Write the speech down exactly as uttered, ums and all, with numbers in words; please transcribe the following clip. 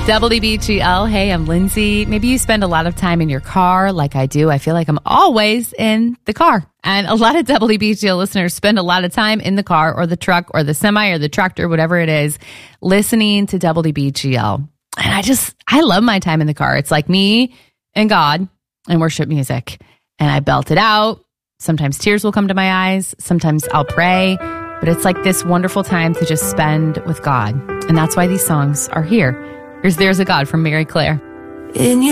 W B G L. Hey, I'm Lindsay. Maybe you spend a lot of time in your car like I do. I feel like I'm always in the car. And a lot of W B G L listeners spend a lot of time in the car or the truck or the semi or the tractor, whatever it is, listening to W B G L. And I just, I love my time in the car. It's like me and God and worship music. And I belt it out. Sometimes tears will come to my eyes. Sometimes I'll pray. But it's like this wonderful time to just spend with God. And that's why these songs are here. Here's There's a God from Mary Claire. In your